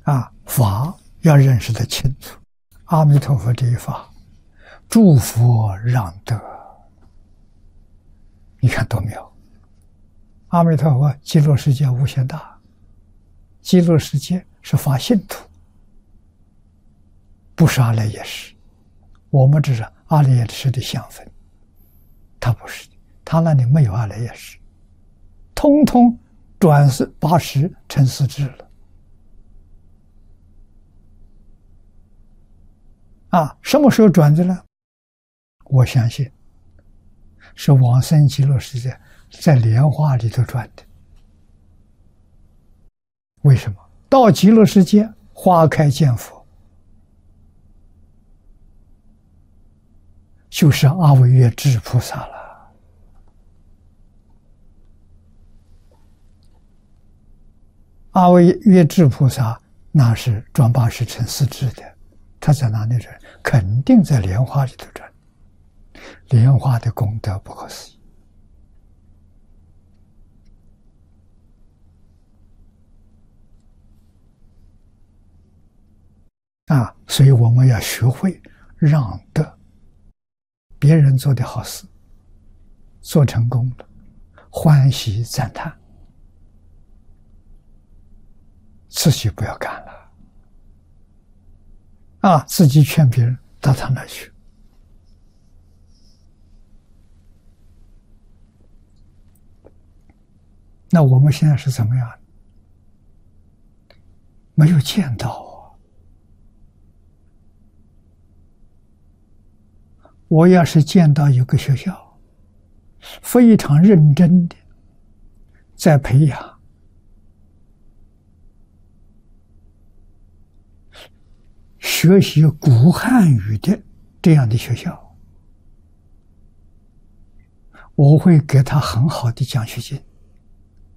法要认识的清楚。阿弥陀佛这一法，诸佛让得，你看多妙！阿弥陀佛，极乐世界无限大，极乐世界是发信徒，不是阿赖耶识。我们只是阿赖耶识的相分，他不是的，他那里没有阿赖耶识，通通转世80成4智了。什么时候转的呢？我相信是往生极乐世界在莲花里头转的。为什么？到极乐世界花开见佛，就是阿惟越致菩萨了。阿惟越致菩萨那是转80成4智的，他在哪里转？肯定在莲花里头转。莲花的功德不可思议所以我们要学会让得，别人做的好事做成功了，欢喜赞叹，自己不要干了自己劝别人到他那去。那我们现在是怎么样？没有见到我要是见到有个学校非常认真的在培养学习古汉语的这样的学校，我会给他很好的奖学金。